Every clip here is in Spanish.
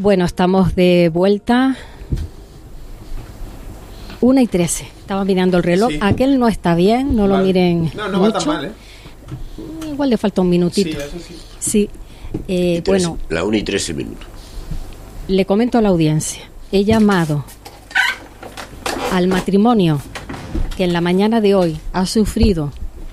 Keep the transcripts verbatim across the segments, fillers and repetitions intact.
Bueno, estamos de vuelta. Una y trece. Estaba mirando el reloj. Sí. Aquel no está bien, no vale. Lo miren. No, no mucho. va tan mal, ¿eh? Igual le falta un minutito. Sí, eso sí. Sí. Eh, trece, bueno. La una y trece minutos. Le comento a la audiencia. He llamado al matrimonio que en la mañana de hoy ha sufrido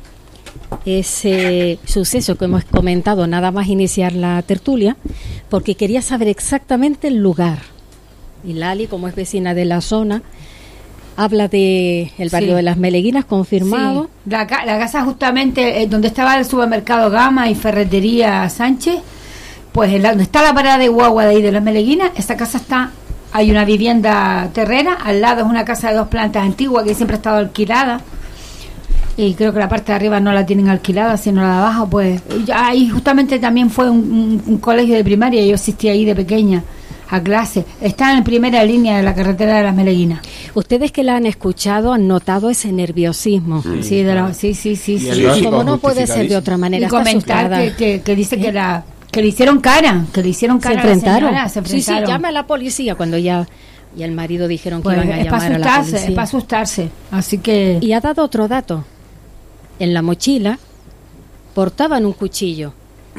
ese suceso que hemos comentado nada más iniciar la tertulia, porque quería saber exactamente el lugar. Y Lali, como es vecina de la zona, habla de el barrio sí. de Las Meleguinas, confirmado. Sí. La, la casa justamente eh, donde estaba el supermercado Gama y Ferretería Sánchez, pues en la, donde está la parada de guagua de ahí de Las Meleguinas, esa casa está, hay una vivienda terrena, al lado es una casa de dos plantas antigua que siempre ha estado alquilada, y creo que la parte de arriba no la tienen alquilada, sino la de abajo, pues ahí justamente también fue un, un, un colegio de primaria, yo asistí ahí de pequeña a clase, está en primera línea de la carretera de Las Meleguinas. Ustedes que la han escuchado han notado ese nerviosismo. Sí, sí, de la, sí, sí, sí, sí. sí. Como no puede ser de otra manera. Y comentar que, que, que dice ¿Eh? que la que le hicieron cara, que le hicieron cara. Se enfrentaron. A la señora, se enfrentaron. Sí, sí, llama a la policía cuando ya y el marido dijeron que pues iban a es llamar para a la policía. Es para asustarse, así que. Y ha dado otro dato. En la mochila portaban un cuchillo.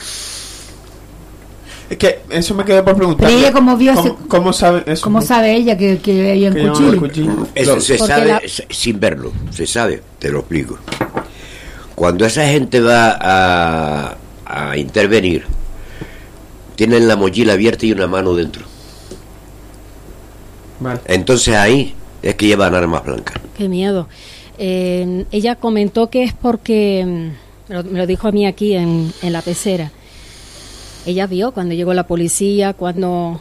Es que eso me quedé por preguntar. Pero ella como vio ¿Cómo, ese, ¿cómo sabe eso? ¿Cómo sabe ella que, que hay un cuchillo? cuchillo? Eso se Porque sabe la... sin verlo, se sabe, te lo explico. Cuando esa gente va a, a intervenir, tienen la mochila abierta y una mano dentro. Vale. Entonces ahí es que llevan armas blancas. Qué miedo. Eh, ella comentó que es porque, me lo, me lo dijo a mí aquí en, en la pecera, ella vio cuando llegó la policía, cuando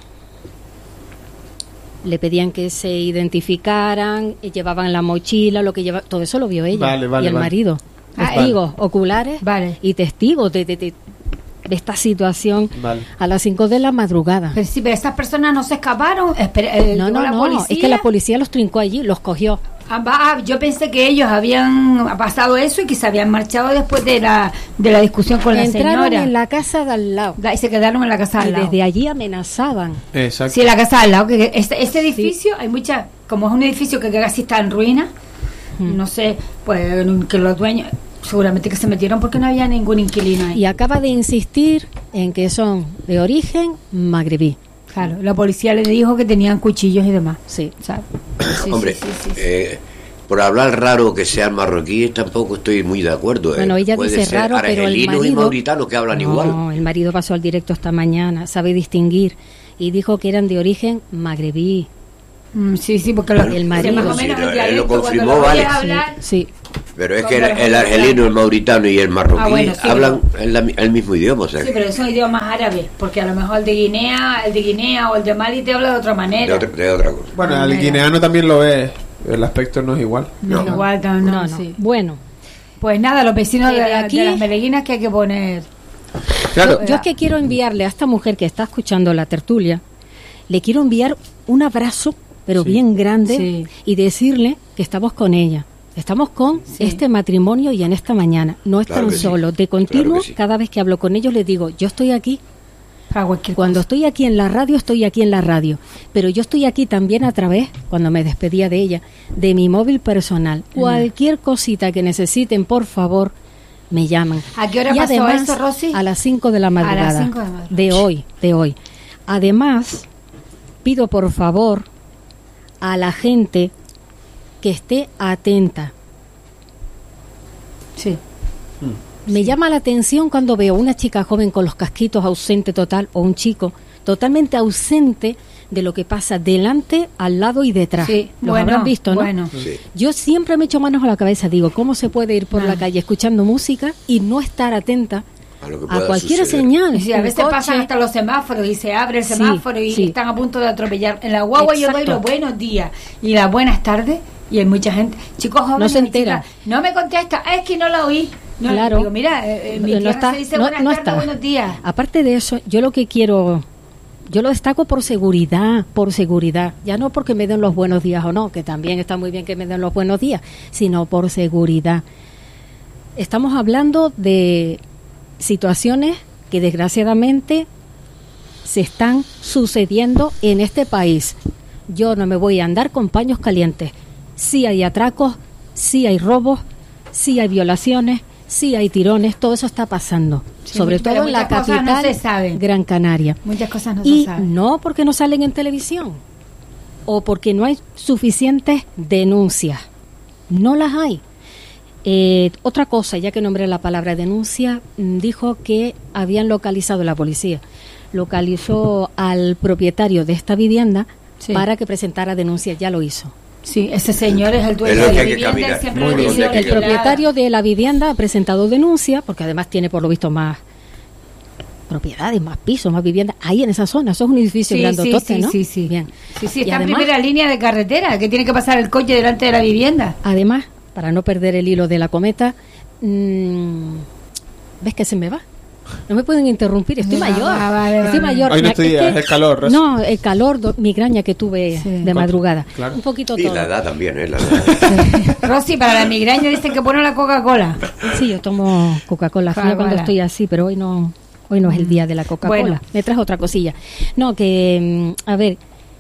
le pedían que se identificaran, llevaban la mochila, lo que lleva, todo eso lo vio ella vale, vale, y el vale. marido. Testigos vale. oculares vale. y testigos de, de, de, de esta situación vale. a las cinco de la madrugada. Pero sí, pero estas personas no se escaparon. Espera, eh, no, no, la no, policía. es que la policía los trincó allí, los cogió. Ah, yo pensé que ellos habían pasado eso y que se habían marchado después de la de la discusión con la señora. Entraron en la casa de al lado. Y se quedaron en la casa de al y lado. desde allí amenazaban. Exacto. Sí, la casa de al lado. Que este, este edificio, sí. hay mucha, como es un edificio que casi está en ruina, hmm. no sé, pues que los dueños seguramente que se metieron porque no había ningún inquilino ahí. Y acaba de insistir en que son de origen magrebí. Claro, la policía le dijo que tenían cuchillos y demás. Sí, ¿sabes? Sí, Hombre, sí, sí, sí, eh, por hablar raro que sean marroquíes tampoco estoy muy de acuerdo. Bueno, ella Puede dice ser raro, pero el marido y mauritanos que hablan no, igual. No, el marido pasó al directo esta mañana, sabe distinguir y dijo que eran de origen magrebí. Mm, sí, sí, porque lo, el marido más o menos sí, el él dialecto, lo confirmó, lo vale. Hablar, sí, sí. Pero es que el, el argelino, el mauritano y el marroquí ah, bueno, sí, hablan pero, el, el mismo idioma. O sea, sí, pero son idiomas árabes, porque a lo mejor el de Guinea, el de Guinea o el de Mali te habla de otra manera. De otra, de otra cosa. Bueno, el guineano también lo es, el aspecto no es igual. No, no. igual, no, no, no. Sí. Bueno, pues nada, los vecinos de, de, aquí, de las Meleguinas que hay que poner. Claro. Yo, yo es que quiero enviarle a esta mujer que está escuchando la tertulia, le quiero enviar un abrazo, pero sí. bien grande, sí. y decirle que estamos con ella. Estamos con sí. este matrimonio y en esta mañana. No están claro solos. Sí. De continuo, claro sí. cada vez que hablo con ellos les digo, yo estoy aquí. Cuando cosa. estoy aquí en la radio, estoy aquí en la radio. Pero yo estoy aquí también a través, cuando me despedía de ella, de mi móvil personal. Mm. Cualquier cosita que necesiten, por favor, me llaman. ¿A qué hora y pasó además, eso, Rosy? A las cinco de la madrugada. A las cinco de la madrugada. De hoy, de hoy. Además, pido por favor a la gente que esté atenta. Sí. Me sí. llama la atención cuando veo una chica joven con los casquitos ausente total o un chico totalmente ausente de lo que pasa delante, al lado y detrás. Sí. Los bueno, habrán visto, ¿no? Bueno. Sí. Yo siempre me echo manos a la cabeza, digo, ¿cómo se puede ir por ah. la calle escuchando música y no estar atenta a, a cualquier suceder. señal? Sí, a veces coche. pasan hasta los semáforos y se abre el semáforo sí, y sí. están a punto de atropellar. En la guagua Exacto. yo doy los buenos días y las buenas tardes y hay mucha gente, chicos jóvenes, no se entera, chicas, no me contesta, es que no la oí. No, claro. Digo, mira, eh, mi no está, se dice no, buenas no tardes, está. buenos días. Aparte de eso, yo lo que quiero, yo lo destaco por seguridad, por seguridad, ya no porque me den los buenos días o no, que también está muy bien que me den los buenos días, sino por seguridad. Estamos hablando de situaciones que desgraciadamente se están sucediendo en este país. Yo no me voy a andar con paños calientes. Sí hay atracos, sí hay robos, sí hay violaciones, sí hay tirones, todo eso está pasando. Sí, sobre pero todo en la muchas cosas no capital, se saben. Gran Canaria. Muchas cosas no Y se saben. no porque no salen en televisión o porque no hay suficientes denuncias. No las hay. Eh, otra cosa, ya que nombré la palabra denuncia, mm, dijo que habían localizado, la policía localizó al propietario de esta vivienda Sí. para que presentara denuncia. Ya lo hizo. Sí, ese señor es el dueño Es lo de que la hay que vivienda y caminar. siempre Muy lo bien. dice El El vigilada. propietario de la vivienda ha presentado denuncia, porque además tiene por lo visto más propiedades, más pisos, más viviendas, ahí en esa zona. Eso es un edificio Sí, grandotote, sí, sí, ¿no? sí, sí. Bien. Sí, sí, Y está en además- primera línea de carretera, que tiene que pasar el coche delante de la vivienda. Además, para no perder el hilo de la cometa, mmm, ¿ves que se me va? No me pueden interrumpir, estoy Ah, mayor. vale, estoy vale. mayor. Hoy no Me- estudias, que- es el calor, Rosa. No, el calor, do- migraña que tuve Sí. de madrugada. Claro. Un poquito Y todo. la edad también, ¿eh? La edad. Rosy, para la migraña dicen que pone la Coca-Cola. Sí, yo tomo Coca-Cola fría Coca-Cola. cuando estoy así, pero hoy no hoy no es el día de la Coca-Cola. Bueno. Me traes otra cosilla. No, que, mm, a ver,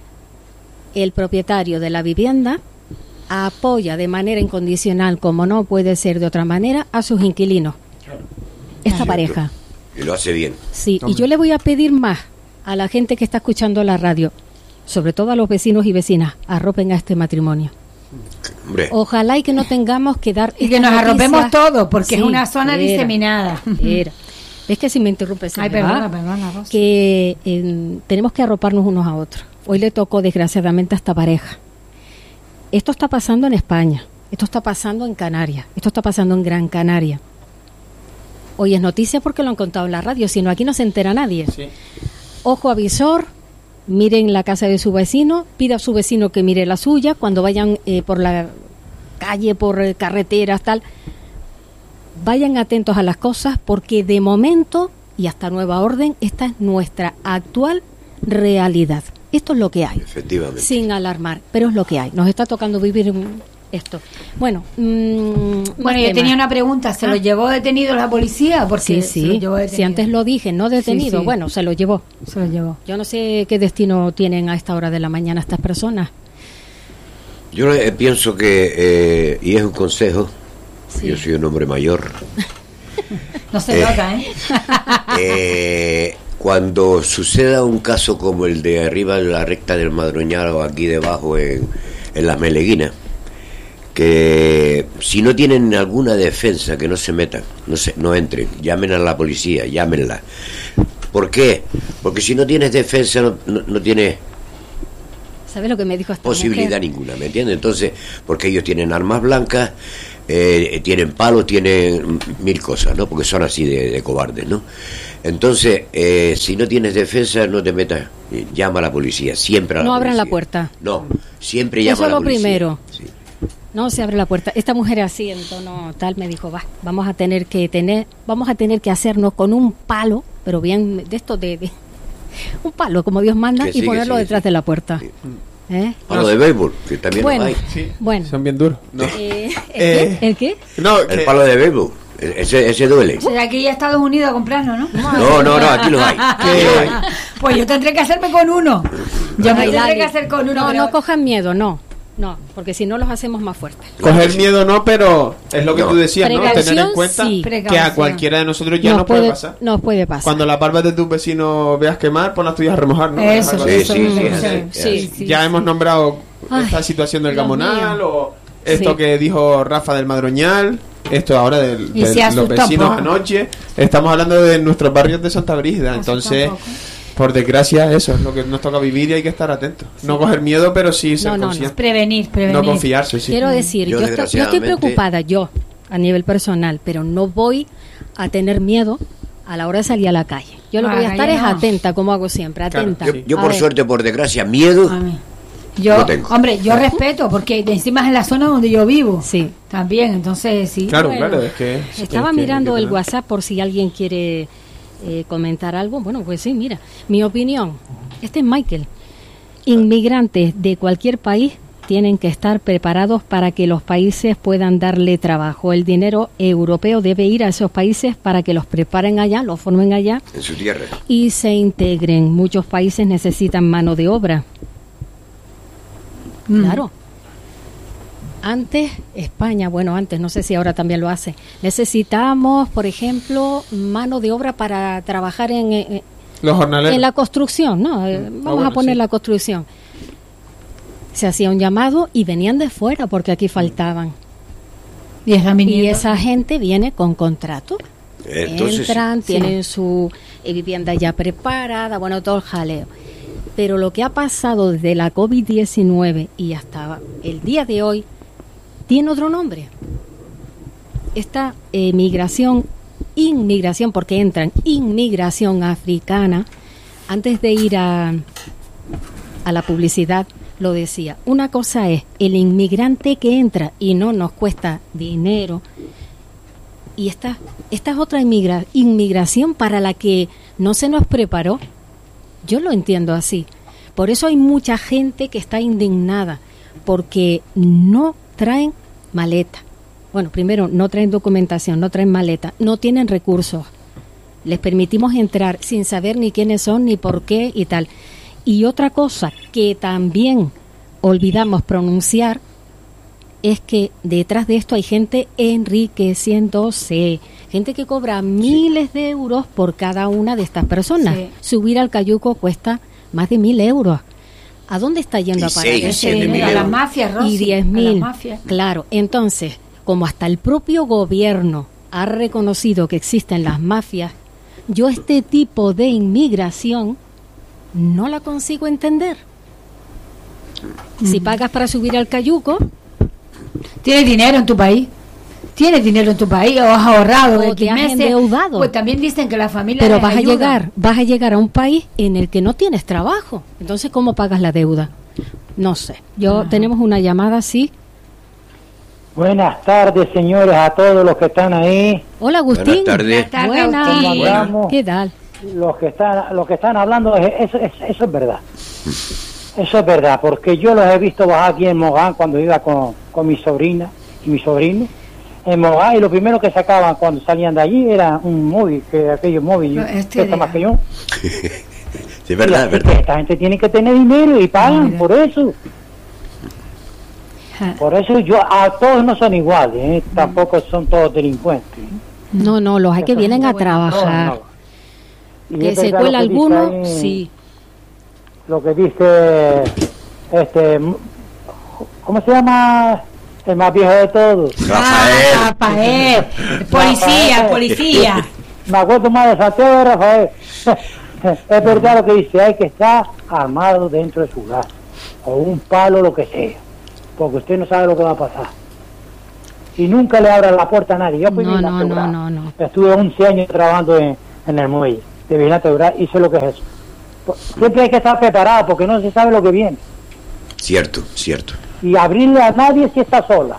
el propietario de la vivienda apoya de manera incondicional, como no puede ser de otra manera, a sus inquilinos. Esta Cierto. pareja. Y lo hace bien. Sí, y Hombre. yo le voy a pedir más a la gente que está escuchando la radio, sobre todo a los vecinos y vecinas, arropen a este matrimonio. Hombre, Ojalá y que no tengamos que dar Y que estas nos arropemos noticias. todos, porque es Sí, una zona espera, diseminada. espera. Es que si me interrumpes, se Ay, me va, perdona, perdona, Rosa. que eh, tenemos que arroparnos unos a otros. Hoy le tocó desgraciadamente a esta pareja. Esto está pasando en España, esto está pasando en Canarias, esto está pasando en Gran Canaria. Hoy es noticia porque lo han contado en la radio, sino aquí no se entera nadie. Sí. Ojo avisor, miren la casa de su vecino, pida a su vecino que mire la suya, cuando vayan eh, por la calle, por eh, carreteras, tal, vayan atentos a las cosas porque de momento y hasta nueva orden, esta es nuestra actual realidad. Esto es lo que hay, efectivamente. sin alarmar, pero es lo que hay. Nos está tocando vivir mm, esto. Bueno, mm, más Bueno, yo temas. tenía una pregunta. ¿Se Ah. lo llevó detenido la policía? Porque Sí, se lo sí, llevó si detenido. antes lo dije, no detenido, Sí, sí. bueno, se lo llevó. Se lo llevó. Yo no sé qué destino tienen a esta hora de la mañana estas personas. Yo eh, pienso que, eh, y es un consejo, Sí. yo soy un hombre mayor, No se Eh. nota, ¿eh? eh, cuando suceda un caso como el de arriba de la recta del Madroñal o aquí debajo en, en la Meleguina, que si no tienen alguna defensa, que no se metan, no se, no entren, llamen a la policía, llámenla. ¿Por qué? Porque si no tienes defensa, no, no, no tienes ¿Sabes lo que me dijo esta posibilidad mujer? ninguna, ¿me entiendes? Entonces, porque ellos tienen armas blancas, eh, tienen palos, tienen mil cosas, ¿no? Porque son así de, de cobardes, ¿no? Entonces, eh, si no tienes defensa, no te metas, eh, llama a la policía, siempre a la No policía. abran la puerta. No, siempre llama Eso a es la lo policía. primero. Sí. No se abre la puerta. Esta mujer así en tono tal me dijo, va, vamos a tener que tener, vamos a tener que hacernos con un palo, pero bien de esto de, de- un palo como Dios manda Que y sí, que ponerlo sí, que detrás sí. de la puerta. Sí. ¿Eh? Palo de béisbol, que también Bueno, lo hay. Sí, bueno. son bien duros. No, Eh, ¿el, Eh, qué? ¿El qué? no, El que- palo de béisbol, ese, ese duele. O sea, aquí a Estados Unidos a comprarlo, ¿no? No, no, no, aquí lo hay. Aquí lo hay. Pues yo tendré que hacerme con uno. Yo me Ay, tendré Lali. que hacer con uno. No, pero- no cojan miedo, no. No, porque si no los hacemos más fuertes. coger miedo no, pero es lo que No. tú decías, ¿no? Tener en Precaución, cuenta sí. que a Precaución. cualquiera de nosotros ya nos, puede, pasar. Nos puede pasar. Cuando las barbas de tus vecinos veas quemar, pon las tuyas a remojar, ¿no? Eso, Algo Sí, así. eso, sí, sí, eso, sí, sí, sí. sí, Ya sí. hemos nombrado Ay, esta situación del Dios Gamonal mío. o esto Sí. que dijo Rafa del Madroñal, esto ahora del- Y de se los asustó vecinos un poco. anoche. Estamos hablando de nuestros barrios de Santa Brígida, entonces, un poco. por desgracia, eso es lo que nos toca vivir y hay que estar atentos. No coger miedo, pero sí ser No, no, no. consciente. Prevenir, prevenir. No confiarse, sí. Quiero decir, Yo, yo, estoy, yo estoy desgraciadamente- preocupada, yo, a nivel personal, pero no voy a tener miedo a la hora de salir a la calle. Yo lo que voy a Ah, estar ya es no. atenta, como hago siempre, Claro, atenta. Yo, yo A por ver, suerte, por desgracia, miedo, A mí. Yo, No tengo. hombre, yo respeto porque de encima es en la zona donde yo vivo. Sí. También, entonces sí. Claro, Bueno, claro, es que... Estaba es que- mirando hay que el tener- WhatsApp por si alguien quiere eh, comentar algo. Bueno, pues sí, mira, mi opinión. Este es Michael. Inmigrantes de cualquier país tienen que estar preparados para que los países puedan darle trabajo. El dinero europeo debe ir a esos países para que los preparen allá, los formen allá. En su tierra. Y se integren. Muchos países necesitan mano de obra. Mm. Claro. Antes, España, bueno, antes, no sé si ahora también lo hace, necesitamos, por ejemplo, mano de obra para trabajar en, en, Los jornaleros. en la construcción, ¿no? Mm. Vamos ah, bueno, a poner sí. la construcción. Se hacía un llamado y venían de fuera porque aquí faltaban. Y, y esa gente viene con contrato. Entonces, Entran, sí. tienen su vivienda ya preparada, bueno, todo el jaleo. Pero lo que ha pasado desde la covid diecinueve y hasta el día de hoy tiene otro nombre. Esta eh, migración, inmigración, porque entran, inmigración africana, antes de ir a, a la publicidad, lo decía, una cosa es el inmigrante que entra y no nos cuesta dinero, y esta, esta es otra inmigra, inmigración para la que no se nos preparó. Yo lo entiendo así. Por eso hay mucha gente que está indignada, porque no traen maleta. Bueno, primero, no traen documentación, no traen maleta, no tienen recursos. Les permitimos entrar sin saber ni quiénes son, ni por qué y tal. Y otra cosa que también olvidamos pronunciar es que detrás de esto hay gente enriqueciéndose, gente que cobra miles de euros por cada una de estas personas. Sí. Subir al cayuco cuesta más de mil euros. ¿A dónde está yendo y a parar seis, ese dinero? A las mafias, Rosy, y diez mil. Mafias. Claro, entonces, como hasta el propio gobierno ha reconocido que existen las mafias, yo este tipo de inmigración no la consigo entender. Mm. Si pagas para subir al cayuco, ¿tienes dinero en tu país? ¿Tienes dinero en tu país o has ahorrado? O te has meses, endeudado. Pues también dicen que la familia. Pero vas ayuda. a llegar, vas a llegar a un país en el que no tienes trabajo. Entonces, ¿cómo pagas la deuda? No sé. Yo Ajá. tenemos una llamada así. Buenas tardes, señores, a todos los que están ahí. Hola, Agustín. Buenas tardes. Buenas. Buenas. ¿Qué tal? Los que están, los que están hablando, eso, eso, eso es verdad. Eso es verdad, porque yo los he visto bajar aquí en Mogán cuando iba con, con mi sobrina y mi sobrino en Mogán, y lo primero que sacaban cuando salían de allí era un móvil, que aquellos móviles no, este que está más que yo. Sí, es verdad, es verdad. Esta gente tiene que tener dinero y pagan por eso. Por eso yo, a todos no son iguales, ¿eh? Tampoco son todos delincuentes. No, no, los hay que vienen a trabajar. No, no. Que se cuela alguno, ahí, sí. Lo que dice, este, ¿cómo se llama? El más viejo de todos. Rafael. Ah, Rafael. Policía, Rafael. policía. Me acuerdo más de Santiago de Rafael. Es verdad lo que dice, hay que estar armado dentro de su casa, o un palo, lo que sea, porque usted no sabe lo que va a pasar. Y nunca le abra la puerta a nadie. Yo fui no, no, no, no, no. Estuve once años trabajando en, en el muelle de vigilante rural y sé lo que es eso. Siempre hay que estar preparado porque no se sabe lo que viene. Cierto, cierto. Y abrirle a nadie si está sola.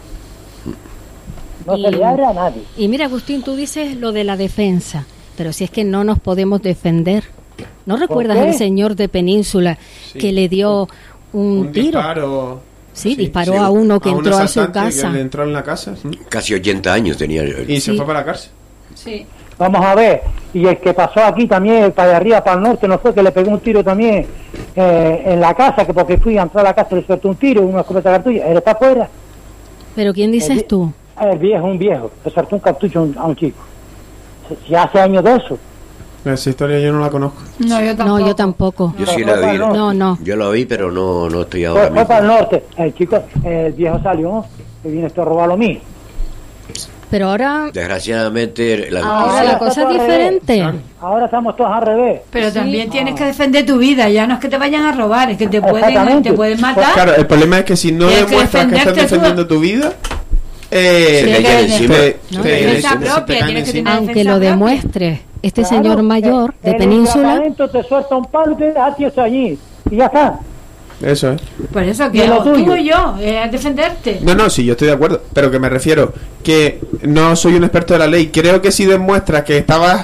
No y, se le abre a nadie. Y mira, Agustín, tú dices lo de la defensa, pero si es que no nos podemos defender. ¿No recuerdas el señor de Península sí. que le dio un, un tiro? Disparo. Sí, sí, disparó sí, a uno que a entró a su casa. Que le entró en la casa. ¿Sí? Casi ochenta años tenía. Y se sí. fue para la cárcel. Sí. Vamos a ver, y el que pasó aquí también, para arriba, para el norte, no fue que le pegó un tiro también eh, en la casa, que porque fui a entrar a la casa le sueltó un tiro, una escopeta de cartucho, él está afuera. ¿Pero quién dices el, tú? El viejo, un viejo, le soltó un cartucho a un, a un chico. Ya hace años de eso. Esa historia yo no la conozco. No, yo tampoco. No, yo tampoco. Yo sí la vi. No, no. Yo la vi, pero no, no estoy ahora fue, mismo. Fue para el norte. El chico, el viejo salió, que viene esto a robar lo mío. Pero ahora... Desgraciadamente... La ahora noticia... la cosa es diferente. Claro. Ahora estamos todos al revés. Pero sí. también tienes ah. que defender tu vida. Ya no es que te vayan a robar, es que te pueden, te pueden matar. Pues claro, el problema es que si no demuestras que, que estás defendiendo tu vida... Eh, se te cae encima. Te, no, te, defensa te, propia, te tienes que tener aunque lo demuestre. Este claro, señor mayor el, de Península... El te suelta un palo y te deja eso allí. Y ya está. Eso es. Por eso que lo tú y yo, es defenderte. No, no, sí, yo estoy de acuerdo. Pero que me refiero que no soy un experto de la ley. Creo que si demuestras que estabas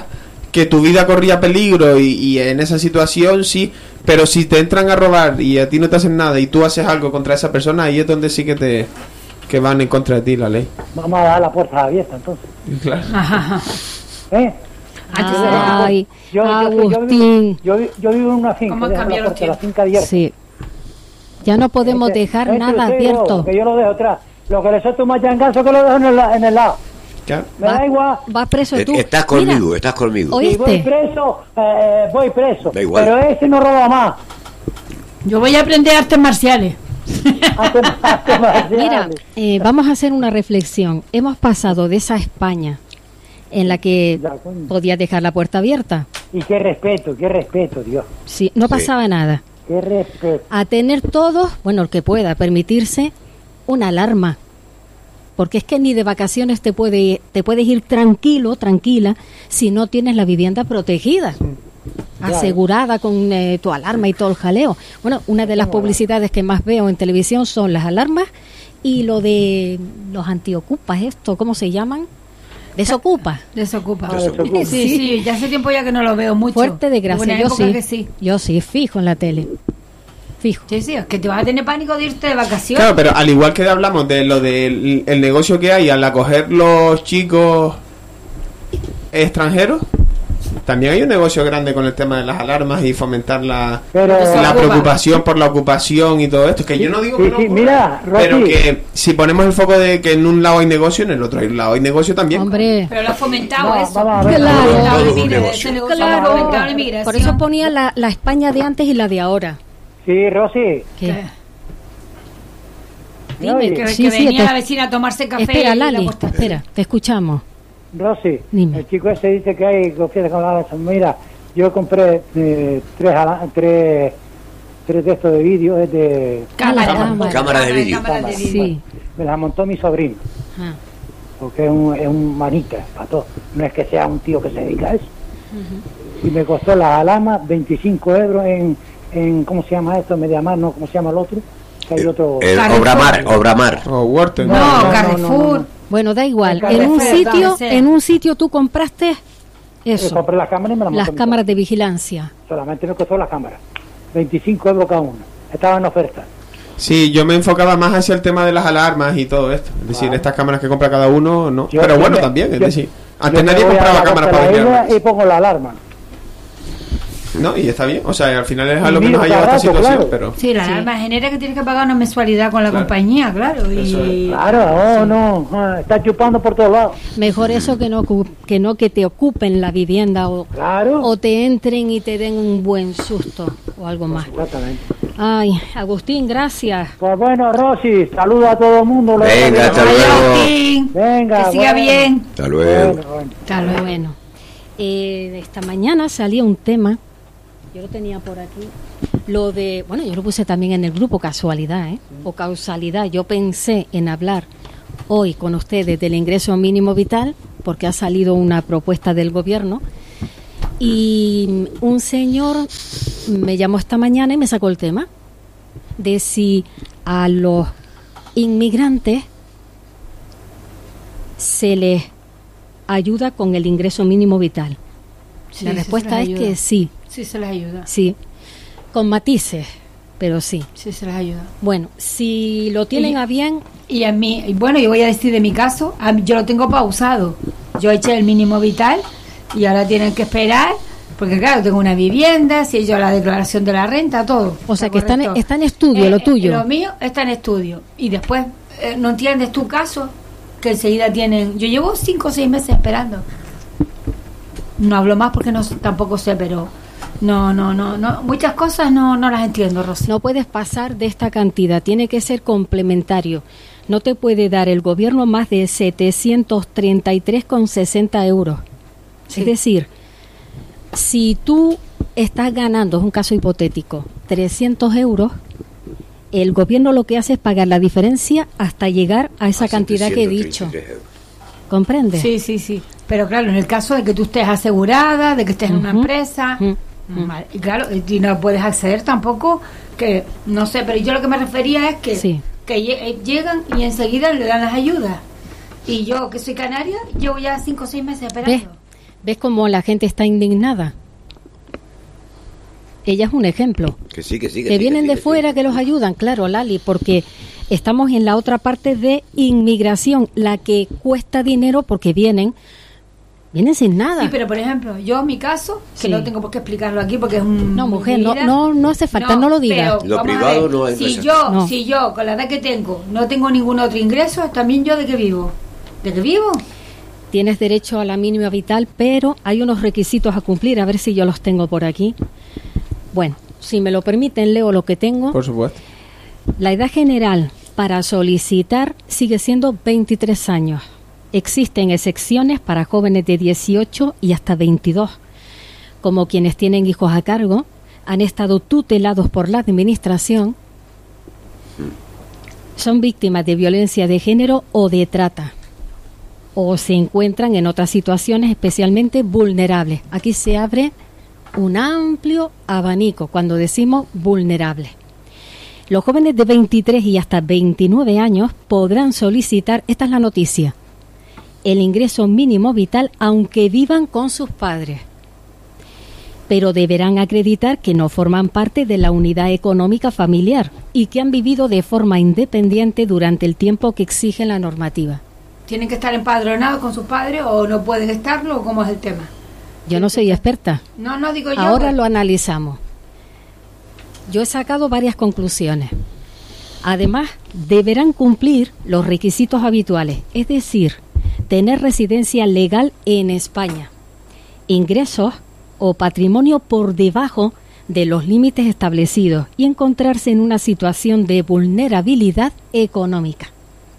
que tu vida corría peligro y, y en esa situación sí, pero si te entran a robar y a ti no te hacen nada y tú haces algo contra esa persona, ahí es donde sí que te que van en contra de ti la ley. Vamos a dejar la puerta abierta entonces. Claro. ¿Eh? Ay, Yo, yo, Agustín. yo, vivo, yo, yo vivo en una finca, ¿Cómo dejo cambió la los puerta de la tiempos? finca abierta. Sí. Ya no podemos Este- dejar este nada usted, abierto. yo, que yo lo dejo atrás. Lo que le suelto más changazo que lo dejo en el, en el lado. Claro. Me da igual. Vas preso tú. Estás Mira, conmigo, estás conmigo. Oye, Si voy ¿Oíste? preso, eh, voy preso. Da igual. Pero ese no roba más. Yo voy a aprender artes marciales. Arte- arte marcial. Mira, eh, vamos a hacer una reflexión. Hemos pasado de esa España en la que Ya, coño. podías dejar la puerta abierta. Y qué respeto, qué respeto, Dios. Sí, no Sí. pasaba nada. Qué respeto. A tener todos, bueno, el que pueda, permitirse una alarma. Porque es que ni de vacaciones te, puede, te puedes ir tranquilo, tranquila, si no tienes la vivienda protegida, asegurada con eh, tu alarma y todo el jaleo. Bueno, una de las publicidades que más veo en televisión son las alarmas y lo de los antiocupas, esto, ¿cómo se llaman? Desocupa. Desocupa. Ah, desocupa. Sí, sí, ya hace tiempo ya que no lo veo mucho. Fuerte desgracia, Hubo una yo época sí, que sí. yo sí, fijo en la tele, fijo. Sí, sí, es que te vas a tener pánico de irte de vacaciones. Claro, pero al igual que hablamos de lo del el negocio que hay al acoger los chicos extranjeros, también hay un negocio grande con el tema de las alarmas y fomentar la, Pero- la Ocupa. preocupación por la ocupación y todo esto. Que yo no digo Sí, que no sí, ocurra, mira, Rosy. pero que si ponemos el foco de que en un lado hay negocio, en el otro hay un lado hay negocio también. Hombre, Pero lo ha fomentado No, eso. vamos a ver. Claro. Ha fomentado Todo la es un migra- negocio. ese negocio Claro. ha fomentado la migración. por eso ponía la, la España de antes y la de ahora. Sí, Rosy. ¿Qué? Que, Dime, Oye, que, sí, que sí, venía te- la vecina a tomarse café. Espera, y la Lali, puesta- espera, te escuchamos. Rosy, Dime. el chico ese dice que hay confianza con la mira, yo compré eh, tres, ala- tres tres de estos de vídeo, es de Cámara, Cámara. Cámara de vídeo. cámara de vídeo. Sí. me la montó mi sobrino, Ah, porque es un, es un manita para todo, no es que sea un tío que se dedica a eso. Y me costó la alarma veinticinco euros en, en ¿cómo se llama esto? Mediamar, no, ¿cómo se llama el otro? Que hay otro... El Carrefour. Obramar, Obramar. O Wharton. No, No, no, Carrefour. no, no. bueno, da igual. El En un Carrefour, sitio, donde sea. en un sitio tú compraste Yo eso, compré las cámaras y me la montó las mi cámaras de sobrino. vigilancia. Solamente me costó la cámara, veinticinco euros cada una, estaba en oferta. Sí, yo me enfocaba más hacia el tema de las alarmas y todo esto. Es decir, Ah. estas cámaras que compra cada uno, no. Yo- pero yo bueno, me- también, es yo- decir, yo antes me nadie voy a compraba la cámaras costa para de la vigilar. isla y pongo la alarma. No, y está bien. O sea, al final es a Y lo que miro nos ha llevado cada esta rato, situación, claro. pero... Sí, la Sí. alarma genera que tienes que pagar una mensualidad con la Claro. compañía, claro. Eso Y Claro, oh, no, ah, está chupando por todos lados. Mejor eso que no ocu- que no que te ocupen la vivienda o, Claro. o te entren y te den un buen susto o algo más. Exactamente. Ay, Agustín, gracias. Pues bueno, Rosy, saluda a todo el mundo. lo- Venga, hasta Ay, luego. Agustín, Venga, que siga bueno. bien. Hasta luego. Bueno, bueno. Hasta luego. Bueno, eh, esta mañana salía un tema, yo lo tenía por aquí, lo de, bueno, yo lo puse también en el grupo casualidad, ¿eh? O causalidad. Yo pensé en hablar hoy con ustedes del ingreso mínimo vital, porque ha salido una propuesta del gobierno, y un señor me llamó esta mañana y me sacó el tema de si a los inmigrantes se les ayuda con el ingreso mínimo vital. Sí, La sí, respuesta se es les que ayuda. sí, Sí, se les ayuda. sí, con matices, pero sí. Sí, se les ayuda. Bueno, si lo tienen Y- a bien, Y a mí, y bueno, yo voy a decir de mi caso, a mí- yo lo tengo pausado. Yo eché el mínimo vital y ahora tienen que esperar, porque claro, tengo una vivienda, si yo la declaración de la renta, todo. o sea ¿Está que está en, correcto? está en estudio Eh, lo eh, tuyo. Lo mío está en estudio. Y después, eh, ¿no entiendes tu caso? Que enseguida tienen... Yo llevo cinco o seis meses esperando. No hablo más porque no tampoco sé, pero... No, no, no, no. Muchas cosas no, no las entiendo, Rosy. No puedes pasar de esta cantidad, tiene que ser complementario. No te puede dar el gobierno más de setecientos treinta y tres con sesenta euros. Sí. Es decir, si tú estás ganando, es un caso hipotético, trescientos euros, el gobierno lo que hace es pagar la diferencia hasta llegar a esa cantidad que he dicho. setecientos treinta y tres euros. ¿Comprende? Sí, sí, sí. Pero claro, en el caso de que tú estés asegurada, de que estés en una Ujú. empresa, Ujú. vale, y claro, y no puedes acceder tampoco, que no sé, pero yo lo que me refería es que, Sí. que lle- eh, llegan y enseguida le dan las ayudas. Y yo, que soy canaria, llevo ya cinco o seis meses esperando. ¿Ves? ¿Ves cómo la gente está indignada? Ella es un ejemplo. Que sí, que sí. Que, que sí, vienen que sí, de que fuera, sí. que los ayudan, claro, Lali, porque estamos en la otra parte de inmigración, la que cuesta dinero porque vienen, vienen sin nada. Sí, pero por ejemplo, yo en mi caso, que Sí. no tengo por qué explicarlo aquí porque es un... No, mujer, no, vida. no, no hace falta, no, lo digas. pero Lo vamos a privado ver, no hay si empresa. yo, No. si yo, con la edad que tengo, no tengo ningún otro ingreso, también yo de qué vivo. ¿De qué vivo? Tienes derecho a la mínima vital, pero hay unos requisitos a cumplir, a ver si yo los tengo por aquí. Bueno, si me lo permiten, leo lo que tengo. Por supuesto. La edad general para solicitar sigue siendo veintitrés años. Existen excepciones para jóvenes de dieciocho y hasta veintidós, como quienes tienen hijos a cargo, han estado tutelados por la administración, son víctimas de violencia de género o de trata, o se encuentran en otras situaciones especialmente vulnerables. Aquí se abre un amplio abanico cuando decimos vulnerables. Los jóvenes de veintitrés y hasta veintinueve años podrán solicitar, esta es la noticia, el ingreso mínimo vital aunque vivan con sus padres, pero deberán acreditar que no forman parte de la unidad económica familiar y que han vivido de forma independiente durante el tiempo que exige la normativa. ¿Tienen que estar empadronados con sus padres o no pueden estarlo o cómo es el tema? Yo no soy experta. No, no digo yo. Ahora pues. lo analizamos. Yo he sacado varias conclusiones. Además, deberán cumplir los requisitos habituales, es decir, tener residencia legal en España, ingresos o patrimonio por debajo de los límites establecidos y encontrarse en una situación de vulnerabilidad económica.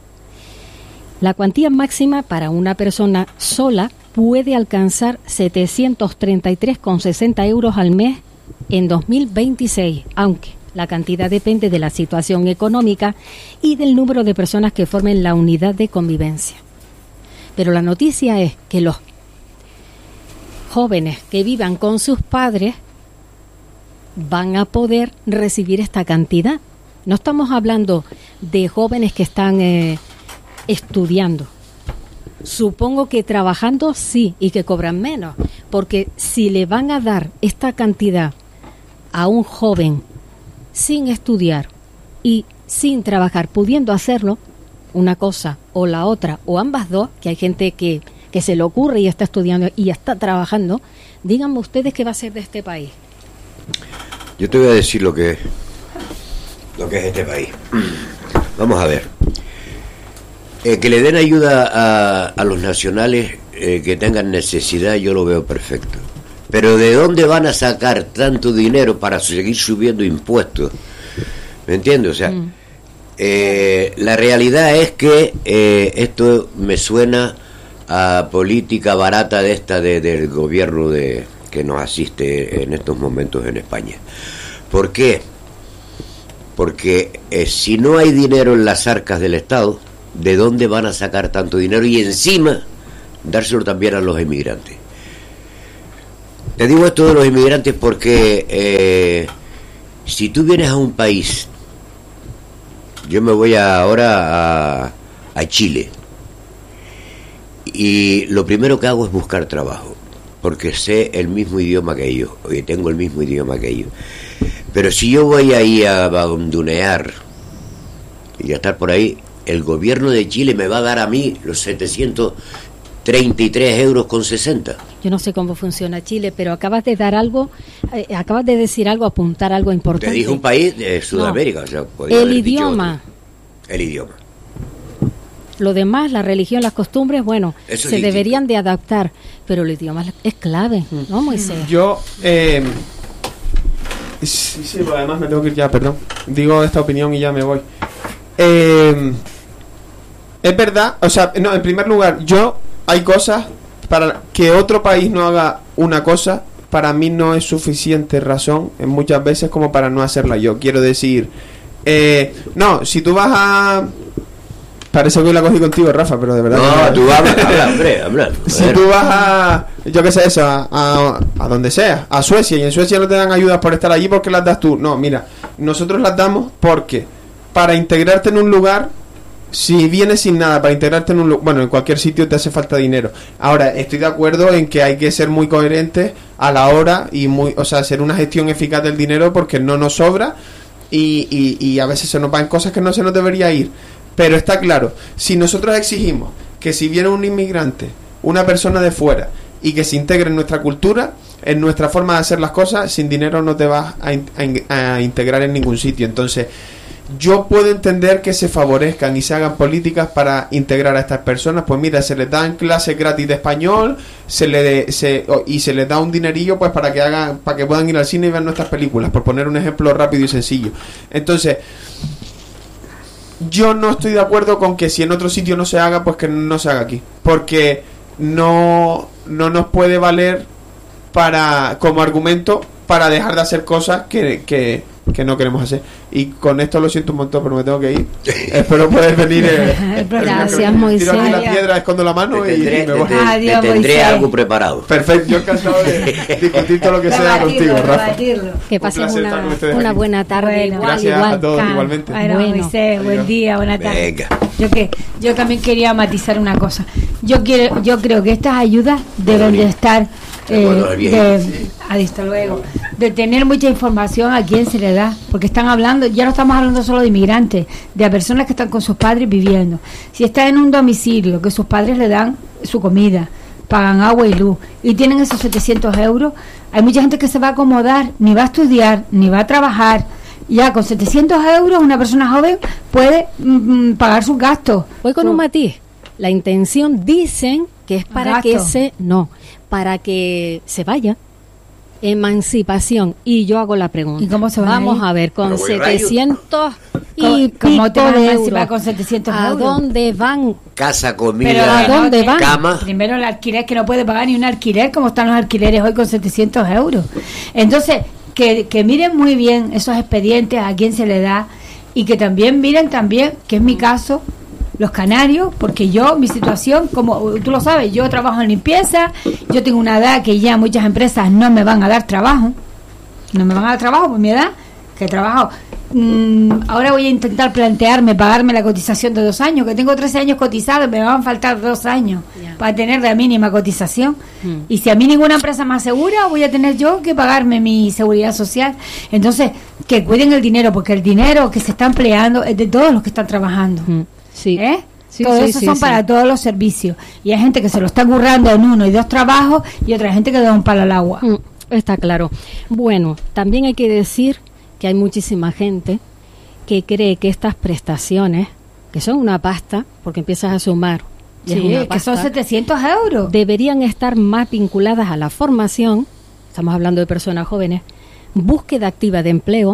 La cuantía máxima para una persona sola puede alcanzar setecientos treinta y tres coma sesenta euros al mes en dos mil veintiséis, aunque la cantidad depende de la situación económica y del número de personas que formen la unidad de convivencia. Pero la noticia es que los jóvenes que vivan con sus padres van a poder recibir esta cantidad. No estamos hablando de jóvenes que están eh, estudiando. Supongo que trabajando sí y que cobran menos, porque si le van a dar esta cantidad a un joven sin estudiar y sin trabajar, pudiendo hacerlo, una cosa o la otra, o ambas dos, que hay gente que, que se le ocurre y está estudiando y está trabajando, díganme ustedes qué va a ser de este país. Yo te voy a decir lo que, lo que es este país. Vamos a ver. Eh, que le den ayuda a, a los nacionales eh, que tengan necesidad, yo lo veo perfecto. Pero ¿de dónde van a sacar tanto dinero para seguir subiendo impuestos? ¿Me entiendes? O sea, mm. eh, la realidad es que eh, esto me suena a política barata de esta de, del gobierno de, que nos asiste en estos momentos en España. ¿Por qué? Porque eh, si no hay dinero en las arcas del Estado, ¿de dónde van a sacar tanto dinero? Y encima, dárselo también a los inmigrantes. Te digo esto de los inmigrantes porque eh, si tú vienes a un país, yo me voy ahora a, a Chile, y lo primero que hago es buscar trabajo, porque sé el mismo idioma que ellos, oye, tengo el mismo idioma que ellos. Pero si yo voy ahí a bandonear y a estar por ahí, el gobierno de Chile me va a dar a mí los setecientos treinta y tres euros con sesenta. Yo no sé cómo funciona Chile, pero acabas de dar algo, eh, acabas de decir algo, apuntar algo importante. Te dije un país de Sudamérica. No. O sea, podía el idioma. El idioma. Lo demás, la religión, las costumbres, bueno, Eso se es deberían de adaptar, pero el idioma es clave, ¿no, Moisés? Yo, eh, sí, sí, pues además me tengo que ir ya, perdón. Digo esta opinión y ya me voy. Eh, es verdad, o sea, no, en primer lugar, yo, hay cosas para que otro país no haga una cosa, para mí no es suficiente razón, en muchas veces, como para no hacerla yo. Quiero decir, eh, no, si tú vas a... Parece que hoy la cogí contigo, Rafa, pero de verdad... No, que... tú habla, habla, hombre, habla. Si tú vas a... Yo qué sé, eso, a, a, a donde sea, a Suecia, y en Suecia no te dan ayudas por estar allí, ¿por qué las das tú? No, mira, nosotros las damos porque para integrarte en un lugar Si vienes sin nada para integrarte en un lu- bueno, en cualquier sitio te hace falta dinero. Ahora, estoy de acuerdo en que hay que ser muy coherentes a la hora y muy, o sea, hacer una gestión eficaz del dinero porque no nos sobra y, y, y a veces se nos van cosas que no se nos debería ir. Pero está claro, si nosotros exigimos que si viene un inmigrante, una persona de fuera, y que se integre en nuestra cultura, en nuestra forma de hacer las cosas, sin dinero no te vas a, in- a in- a integrar en ningún sitio. Entonces, yo puedo entender que se favorezcan y se hagan políticas para integrar a estas personas. Pues mira, se les dan clases gratis de español, se le se, o- y se les da un dinerillo pues para que hagan, para que puedan ir al cine y ver nuestras películas, por poner un ejemplo rápido y sencillo. Entonces, yo no estoy de acuerdo con que si en otro sitio no se haga, pues que no se haga aquí, porque no no nos puede valer para como argumento para dejar de hacer cosas que, que, que no queremos hacer. Y con esto lo siento un montón, pero me tengo que ir. Espero poder venir. Eh, Gracias, Moisés. Tiro aquí la piedra, escondo la mano Te y, tendré, y me voy. te- te- Adiós, te tendré Moisés. algo preparado. Perfecto, yo encantado de discutir todo lo que sea contigo, Rafa. Que Un pasen placer estar una, con ustedes una aquí. buena tarde. Bueno, igual, gracias igual. a todos Can. igualmente. Bueno, Bueno. Moisés, buen Adiós. día, buena tarde. Venga. Yo que yo también quería matizar una cosa. Yo quiero, yo creo que estas ayudas deben de estar eh, Bueno, bien. de, hasta luego, de tener mucha información a quién se le da, porque están hablando, ya no estamos hablando solo de inmigrantes, de personas que están con sus padres viviendo. Si está en un domicilio que sus padres le dan su comida, pagan agua y luz y tienen esos setecientos euros, hay mucha gente que se va a acomodar, ni va a estudiar, ni va a trabajar. Ya con setecientos euros una persona joven puede mm, pagar sus gastos. Voy con un matiz. La intención dicen que es para Gasto. que se no, para que se vaya. Emancipación. Y yo hago la pregunta. ¿Y cómo se van a Vamos ir? a ver, con Pero voy rayo. setecientos y ¿Cómo- cómo te pico van a de emancipar euros. con setecientos ¿A euros? dónde van? Casa, Pero comida, ¿a dónde que- van? cama. Primero el alquiler, que no puede pagar ni un alquiler, como están los alquileres hoy con setecientos euros. Entonces, que, que miren muy bien esos expedientes, a quién se le da, y que también miren también, que es mi caso, los canarios, porque yo, mi situación, como tú lo sabes, yo trabajo en limpieza, yo tengo una edad que ya muchas empresas no me van a dar trabajo, no me van a dar trabajo por mi edad, que trabajo. Mm, ahora voy a intentar plantearme pagarme la cotización de dos años, que tengo trece años cotizados, me van a faltar dos años Ya. para tener la mínima cotización. Mm. Y si a mí ninguna empresa me asegura, voy a tener yo que pagarme mi seguridad social. Entonces, que cuiden el dinero, porque el dinero que se está empleando es de todos los que están trabajando. Mm, Sí. ¿Eh? Sí, Todo sí, eso sí, son sí. para todos los servicios. Y hay gente que se lo está currando en uno y dos trabajos y otra gente que da un palo al agua. Mm, Está claro. Bueno, también hay que decir que hay muchísima gente que cree que estas prestaciones, que son una pasta, porque empiezas a sumar, y es Sí, una que son pasta, setecientos euros. deberían estar más vinculadas a la formación, estamos hablando de personas jóvenes, búsqueda activa de empleo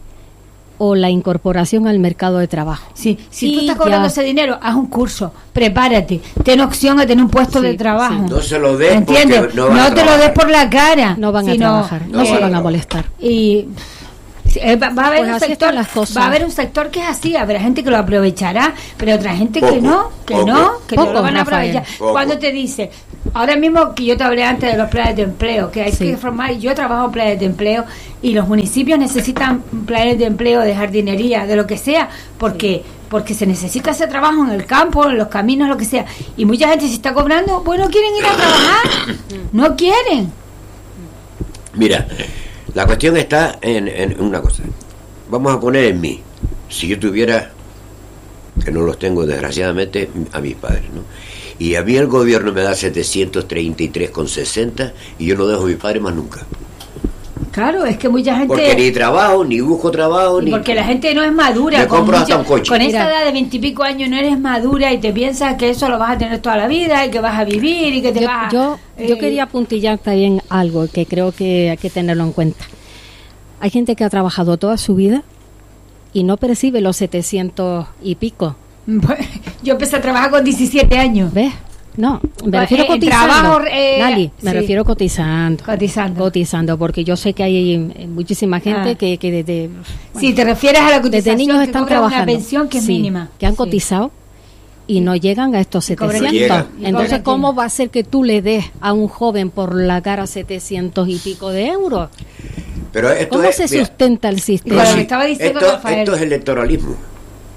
o la incorporación al mercado de trabajo. Sí, si tú Y estás cobrando ya. ese dinero, haz un curso, prepárate, ten opción a tener un puesto Sí, de trabajo. No se lo des ¿Entiendes? porque No, no van a te lo des trabajar. por la cara. No van a sino, trabajar, no eh, se van a molestar. Y eh, va, va a haber Pues un así sector, están las cosas. va a haber un sector que es así, habrá gente que lo aprovechará, pero otra gente Poco, que no, que poco. no, que Poco, no lo van a Rafael. aprovechar. Poco. Cuando te dice, ahora mismo que yo te hablé antes de los planes de empleo, que hay Sí. que formar, yo trabajo en planes de empleo y los municipios necesitan planes de empleo, de jardinería, de lo que sea, porque porque se necesita ese trabajo en el campo, en los caminos, lo que sea. Y mucha gente se está cobrando, pues no quieren ir a trabajar, no quieren. Mira, la cuestión está en, en una cosa. Vamos a poner en mí. Si yo tuviera, que no los tengo desgraciadamente, a mis padres, ¿no? Y a mí el gobierno me da setecientos treinta y tres con sesenta y yo no dejo a mis padres más nunca. Claro, es que mucha gente... Porque ni trabajo, ni busco trabajo, Y ni... porque la gente no es madura. Me con compro mucho- hasta un coche. Con Mira. esa edad de veintipico años no eres madura y te piensas que eso lo vas a tener toda la vida y que vas a vivir y que te Yo, vas a- yo, yo eh, quería apuntillar también algo que creo que hay que tenerlo en cuenta. Hay gente que ha trabajado toda su vida y no percibe los setecientos y pico. Yo empecé a trabajar con diecisiete años. ¿Ves? No, me Pues, refiero eh, cotizando. trabajo, eh, Lali, me sí. refiero cotizando. Cotizando. Cotizando, porque yo sé que hay eh, muchísima gente Ah. que, que desde, Si te refieres a la desde cotización, niños que están cobran trabajando. una pensión que es Sí, mínima. que han Sí. cotizado y no llegan a estos Y cobran- setecientos. No llegan. Y Entonces, cobran ¿cómo menos. va a ser que tú le des a un joven por la cara setecientos y pico de euros? Pero esto ¿Cómo es, se mira, sustenta el Y sistema? con lo sí, que estaba diciendo esto, Rafael. esto es electoralismo.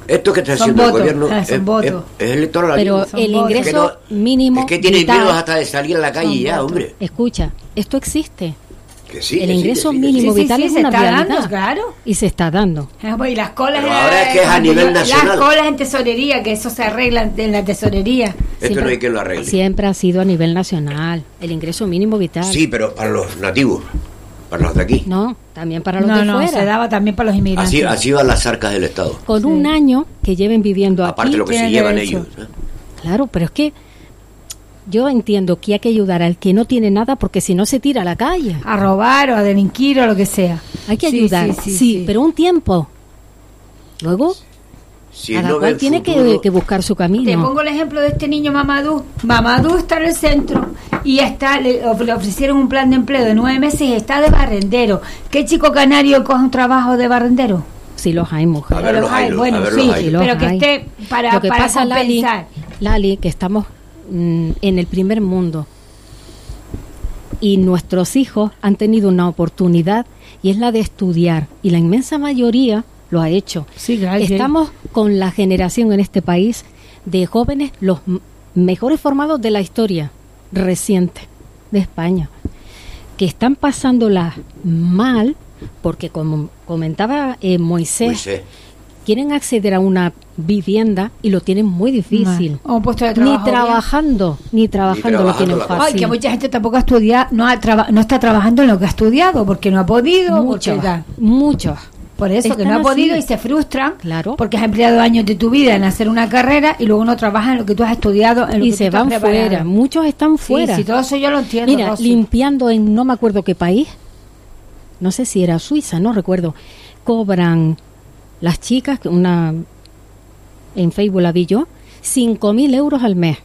Esto que está Son haciendo votos, el gobierno ah, es, son votos. es, es electoral. Pero Son el votos. ingreso Es que mínimo Es que tiene vital- miedo hasta de salir a la calle Son ya, votos. hombre. Escucha, esto existe. Que sí, el que sí, ingreso que sí, que mínimo sí. Sí, sí, vital sí, es se una está realidad. dando, claro. Y se está dando. Ah, pues, y las colas Pero en- ahora es que es a nivel nacional. Las colas en tesorería, que eso se arregla en la tesorería. Esto Siempre- no hay quien lo arregle. Siempre ha sido a nivel nacional, el ingreso mínimo vital. Sí, pero para los nativos, para los de aquí. No, también para los No, de no, fuera. se daba también para los inmigrantes. Así, así van las arcas del Estado. Con Sí. un año que lleven viviendo Aparte aquí. lo que se tienen llevan derecho. ellos. ¿eh? Claro, pero es que yo entiendo que hay que ayudar al que no tiene nada porque si no se tira a la calle. A robar o a delinquir o lo que sea. Hay que Sí, ayudar, sí, sí, sí, sí. pero un tiempo. Luego, Si cada no cual ven tiene que, futuro- que buscar su Te camino. pongo el ejemplo de este niño Mamadou. Mamadou está en el centro y está le, of- le ofrecieron un plan de empleo de nueve meses y está de barrendero. ¿Qué chico canario coge un trabajo de barrendero? Sí los hay, A mujer. ver, Los los hay, hay, bueno, a ver, sí, los hay. Sí, los pero que hay. esté para, Lo que para pasa, Lali, compensar. Lali, que estamos mm, en el primer mundo y nuestros hijos han tenido una oportunidad y es la de estudiar y la inmensa mayoría lo ha hecho. Sí, claro, sí. Estamos con la generación en este país de jóvenes los m- mejores formados de la historia reciente de España, que están pasándola mal porque, como comentaba eh, Moisés, Moisés. quieren acceder a una vivienda y lo tienen muy difícil. O un puesto de Ni trabajo. bien. trabajando, ni trabajando lo trabajando tienen la cosa. Ay, fácil. que mucha gente tampoco ha estudiado, no, ha traba- no está trabajando en lo que ha estudiado porque no ha podido. Muchos, porque tal. muchos. Por eso que Están no ha podido así. y se frustran. Claro. Porque has empleado años de tu vida en hacer una carrera y luego no trabajas en lo que tú has estudiado. En lo Y que se tú estás van preparado. fuera, muchos están Sí, fuera. sí, todo eso yo lo entiendo. Mira, Rosy. limpiando en no me acuerdo qué país, no sé si era Suiza, no recuerdo, cobran las chicas, que una en Facebook la vi yo, cinco mil euros al mes.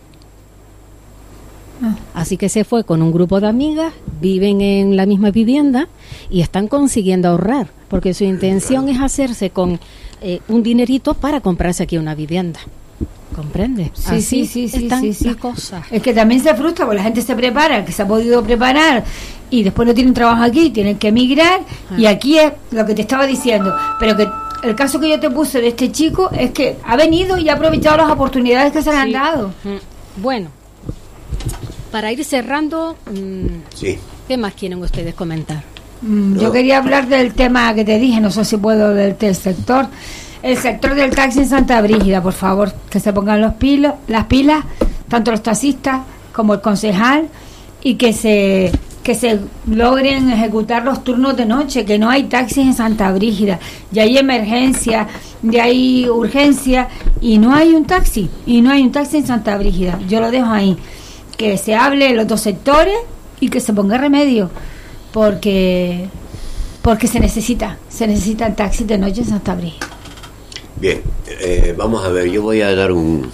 Ah. Así que se fue con un grupo de amigas, viven en la misma vivienda y están consiguiendo ahorrar, porque su intención es hacerse con eh, un dinerito para comprarse aquí una vivienda. ¿Comprende? Sí, Así sí, sí, sí, están sí, sí. las cosas. Es que también se frustra porque la gente se prepara, el que se ha podido preparar y después no tienen trabajo aquí, tienen que emigrar Ah. y aquí es lo que te estaba diciendo. Pero que el caso que yo te puse de este chico es que ha venido y ha aprovechado las oportunidades que se le han Sí. dado. Mm, Bueno, para ir cerrando, mm, Sí. ¿qué más quieren ustedes comentar? Mm, No. Yo quería hablar del tema que te dije, no sé si puedo, del, del sector. El sector del taxi en Santa Brígida, por favor, que se pongan los pilos, las pilas, tanto los taxistas como el concejal, y que se que se logren ejecutar los turnos de noche, que no hay taxis en Santa Brígida, ya hay emergencia, ya hay urgencia, y no hay un taxi, y no hay un taxi en Santa Brígida. Yo lo dejo ahí, que se hable en los dos sectores y que se ponga remedio, porque porque se necesita, se necesitan taxis de noche en Santa Brígida. Bien, eh, vamos a ver, yo voy a dar un,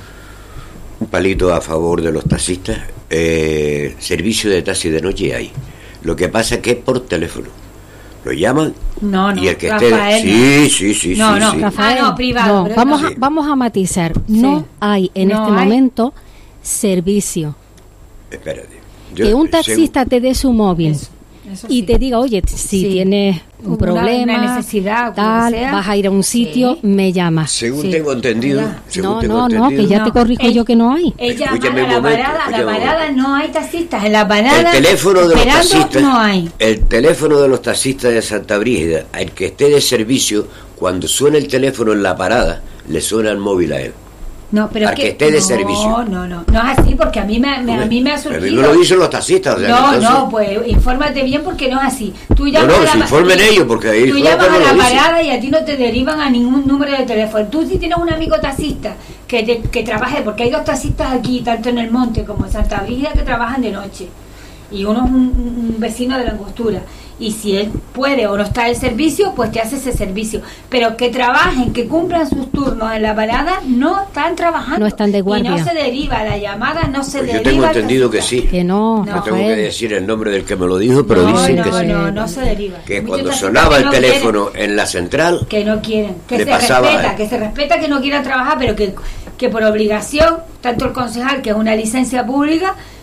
un palito a favor de los taxistas. Eh, servicio de taxi de noche hay. Lo que pasa es que es por teléfono. Lo llaman No, no, y el que Rafael, esté... Sí, sí, sí, No, sí, no, sí. Rafael. Ah, no, privado, No, pero vamos, no. a, vamos a matizar. No Sí. hay en No este hay. momento servicio. Espérate. Yo- Que un según- taxista te dé su móvil Eso, eso y sí. te diga, oye, si Sí. tienes un Una- problema, una necesidad, o tal, lo que sea. vas a ir a un sitio, Sí. me llamas. Según Sí. tengo entendido... Ya. según No, tengo no, no, entendido, que ya No, te corrijo ell- yo que no hay. Ella Escúchame a un la momento, parada, a la escúchame un parada momento. no hay taxistas, en la parada El teléfono de los esperando taxistas, no hay. el teléfono de los taxistas de Santa Brígida, el que esté de servicio, cuando suena el teléfono en la parada, le suena el móvil a él. No, pero Para es que esté de no, servicio. No, no, no, no es así porque a mí me, me- a mí me ha A surgido. mí me lo dicen los taxistas. O sea, No, que entonces- no, pues infórmate bien porque no es así. Tú No, llamas no, a la se pa- informen ellos, porque ahí Tú fue llamas como a la lo dicen. parada y a ti no te derivan a ningún número de teléfono. Tú sí tienes un amigo taxista que, te, que trabaje, porque hay dos taxistas aquí, tanto en el monte como en Santa Brígida, que trabajan de noche. Y uno es un, un vecino de la Angostura. Y si él puede o no está en servicio, pues te hace ese servicio. Pero que trabajen, que cumplan sus turnos en la parada, no están trabajando. No están de guardia. Y no se deriva, la llamada no se Pues yo deriva. tengo al entendido que taxista. sí. Que no, No. No tengo que Rafael. decir el nombre del que me lo dijo, pero no, dicen no, que sí. no, no se deriva. Que Muchos cuando taxistas sonaba que el no teléfono en la central, que no quieren, que Le se pasaba respeta, a- que se respeta que no quieran trabajar, pero que, que por obligación, tanto el concejal, que es una licencia pública,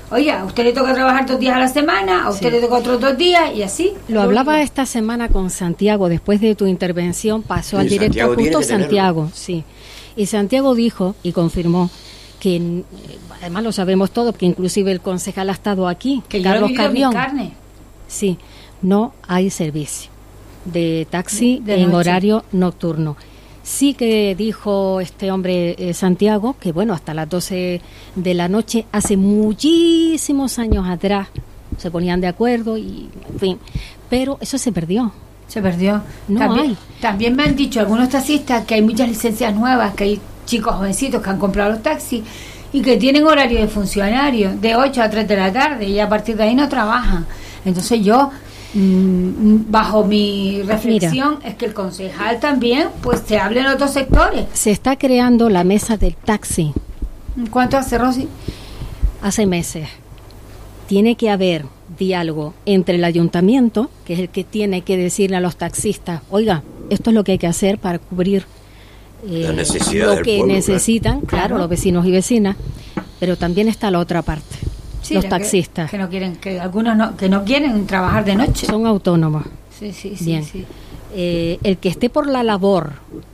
Oye, a usted le toca trabajar dos días a la semana, a usted sí. le toca otros dos días y así. Lo hablaba único. Esta semana con Santiago, después de tu intervención pasó al directo Santiago justo Santiago, sí. Y Santiago dijo y confirmó que, además lo sabemos todos, que inclusive el concejal ha estado aquí, que Carlos Carrión. Sí, no hay servicio de taxi de, de en noche. Horario nocturno. Sí que dijo este hombre eh, Santiago que bueno, hasta las doce de la noche, hace muchísimos años atrás, se ponían de acuerdo y en fin, pero eso se perdió. Se perdió. No también, hay. También me han dicho algunos taxistas que hay muchas licencias nuevas, que hay chicos jovencitos que han comprado los taxis y que tienen horario de funcionario de ocho a tres de la tarde y a partir de ahí no trabajan. Entonces yo, mmm, bajo mi reflexión, Mira, es que el concejal también pues se hable en otros sectores. Se está creando la mesa del taxi. ¿Cuánto hace, Rosy? Hace meses. Tiene que haber diálogo entre el ayuntamiento, que es el que tiene que decirle a los taxistas, oiga, esto es lo que hay que hacer para cubrir eh, la necesidad lo del que pueblo, necesitan, claro, claro, los vecinos y vecinas, pero también está la otra parte, sí, los taxistas que, que no quieren, que algunos no, que no quieren trabajar de noche, son autónomos. Sí, sí, sí, Bien. sí. Eh, el que esté por la labor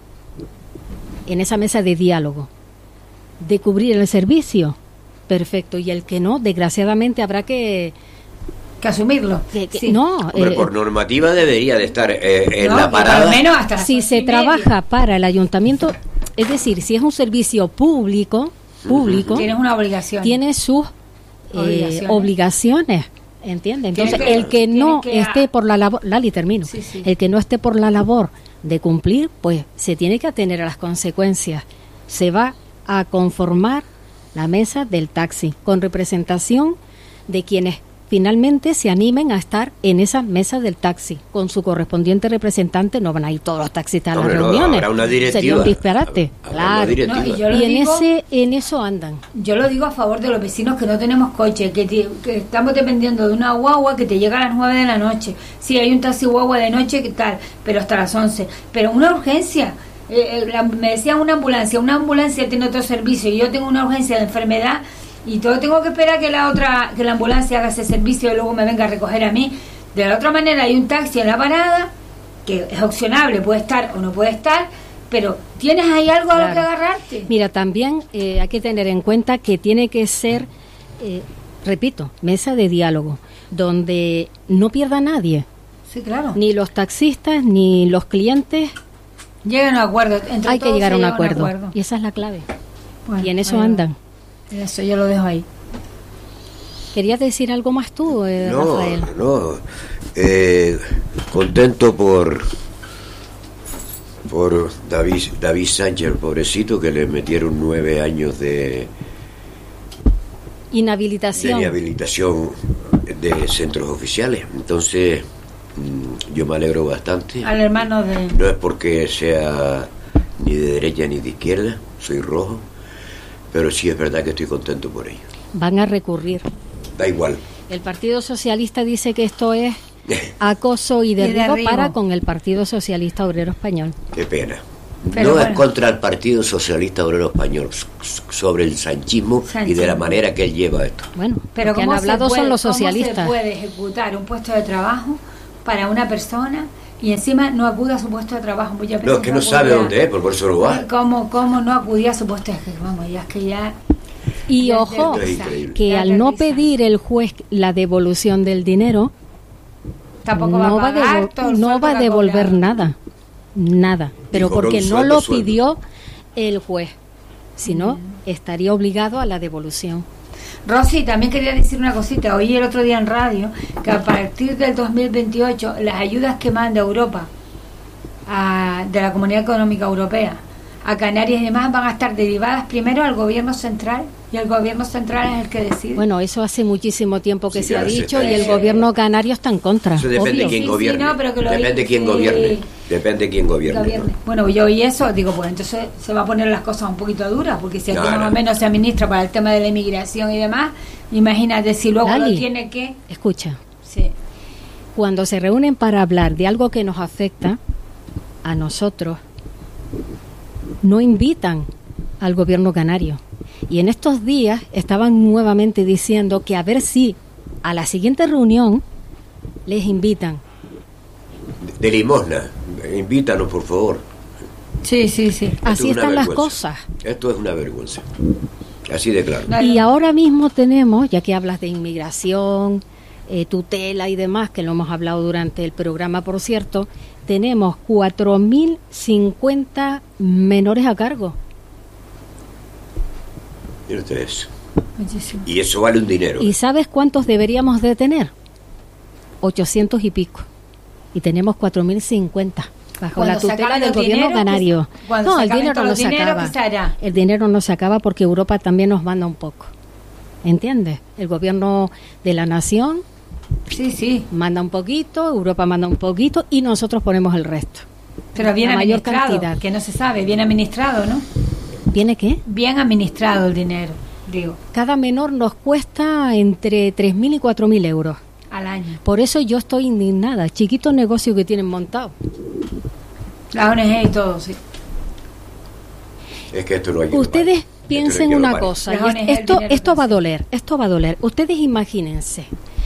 en esa mesa de diálogo de cubrir el servicio, perfecto, y el que no, desgraciadamente habrá que que asumirlo. Que, que, sí. No, Hombre, eh, por normativa debería de estar eh, en no, la parada. Al menos hasta si se trabaja para el ayuntamiento, es decir, si es un servicio público, público, uh-huh. tienes una obligación, tiene sus eh, obligaciones. obligaciones, ¿entiendes? Entonces, que, el que no que esté a... por la labor, Lali, termino, sí, sí. el que no esté por la labor de cumplir, pues se tiene que atener a las consecuencias. Se va a conformar la mesa del taxi con representación de quienes finalmente se animen a estar en esa mesa del taxi con su correspondiente representante. No van a ir todos los taxistas a las no, reuniones, habrá una directiva, sería un disparate, habrá claro, una no, y, y en digo, ese en eso andan. Yo lo digo a favor de los vecinos que no tenemos coche, que, te, que estamos dependiendo de una guagua que te llega a las nueve de la noche. Sí, hay un taxi guagua de noche, ¿qué tal? Pero hasta las once, pero una urgencia. Eh, la, me decían una ambulancia, una ambulancia tiene otro servicio y yo tengo una urgencia de enfermedad y todo tengo que esperar que la otra que la ambulancia haga ese servicio y luego me venga a recoger a mí. De la otra manera hay un taxi en la parada que es opcionable, puede estar o no puede estar, pero tienes ahí algo claro. a lo que agarrarte. Mira, también eh, hay que tener en cuenta que tiene que ser, eh, repito, mesa de diálogo, donde no pierda nadie. Sí, claro. Ni los taxistas, ni los clientes. Llegan a un acuerdo. Entre hay que llegar a un acuerdo. un acuerdo. Y esa es la clave. Bueno, y en eso bueno, andan. Eso yo lo dejo ahí. ¿Querías decir algo más tú, eh, no, Rafael? No, eh, contento por por David, David Sánchez, el pobrecito, que le metieron nueve años de inhabilitación. De inhabilitación de centros oficiales. Entonces, yo me alegro bastante. Al hermano de... No es porque sea ni de derecha ni de izquierda, soy rojo, pero sí es verdad que estoy contento por ello. Van a recurrir. Da igual. El Partido Socialista dice que esto es acoso y derribo, y derribo para con el Partido Socialista Obrero Español. Qué pena. Pero no bueno. es contra el Partido Socialista Obrero Español, sobre el sanchismo, sanchismo y de la manera que él lleva esto. Bueno, pero lo que han hablado puede, son los socialistas. ¿Cómo se puede ejecutar un puesto de trabajo para una persona y encima no acude a su puesto de trabajo? Muchas veces no, es que no, no sabe dónde es, por eso no va. ¿Cómo, cómo no acudía a su puesto de trabajo? Vamos, ya es que ya... Y ya ojo, que ya al no pedir el juez la devolución del dinero, tampoco no va a, pagar, va, devol- no va a devolver nada, nada, pero porque no lo sueldo. pidió el juez, si no, mm. estaría obligado a la devolución. Rosy, también quería decir una cosita. Oí el otro día en radio que a partir del dos mil veintiocho las ayudas que manda Europa a, de la Comunidad Económica Europea a Canarias y demás van a estar derivadas primero al gobierno central y el gobierno central es el que decide. Bueno, eso hace muchísimo tiempo que sí, se claro, ha dicho sí, y el sí. gobierno canario está en contra. Eso depende de quién sí, gobierne. Sí, no, pero que lo depende de quién sí. gobierne. Depende de quién gobierne. gobierne. ¿no? Bueno, yo oí eso, digo, pues entonces se va a poner las cosas un poquito duras, porque si aquí no, más no. o menos se administra para el tema de la inmigración y demás, imagínate si luego Lali, lo tiene que... Escucha. Sí. Cuando se reúnen para hablar de algo que nos afecta a nosotros, no invitan al gobierno canario, Y en estos días estaban nuevamente diciendo que a ver si a la siguiente reunión les invitan. De limosna, invítanos por favor. Sí, sí, sí. Así están las cosas. Esto es una vergüenza. Así de claro. Y ahora mismo tenemos, ya que hablas de inmigración, eh, tutela y demás, que lo hemos hablado durante el programa, por cierto, tenemos cuatro mil cincuenta menores a cargo. Mire usted eso. Muchísimo. Y eso vale un dinero. ¿Y sabes cuántos deberíamos de tener? ochocientos y pico. Y tenemos cuatro mil cincuenta. Bajo la tutela del gobierno canario. No, el dinero no se acaba. El dinero no se acaba porque Europa también nos manda un poco. ¿Entiendes? El gobierno de la nación sí, sí. manda un poquito, Europa manda un poquito y nosotros ponemos el resto. Pero bien la mayor administrado, cantidad. Que no se sabe, bien administrado, ¿no? ¿Viene qué? Bien administrado el dinero, digo. Cada menor nos cuesta entre tres mil y cuatro mil euros. Al año. Por eso yo estoy indignada. Chiquitos negocios que tienen montados. La O N G y todo, sí. Es que esto no hay que Ustedes esto piensen no una pare. cosa. La O N G, Y esto el esto va a dinero doler. Esto va a doler. Ustedes imagínense.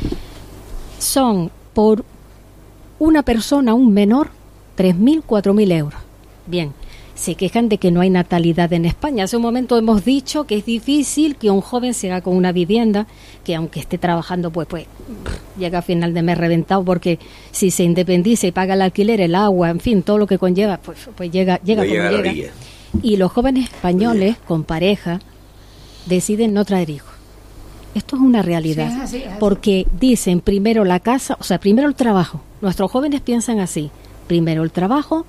Son por una persona, un menor, tres mil, cuatro mil euros. Bien. Se quejan de que no hay natalidad en España. Hace un momento hemos dicho que es difícil que un joven se haga con una vivienda, que aunque esté trabajando, pues pues llega a final de mes reventado, porque si se independiza y paga el alquiler, el agua, en fin, todo lo que conlleva, pues pues llega llega No como llega a la llega. orilla. Y los jóvenes españoles con pareja deciden no traer hijos. Esto es una realidad, Sí, es así, es así. porque dicen primero la casa, o sea, primero el trabajo. Nuestros jóvenes piensan así: primero el trabajo,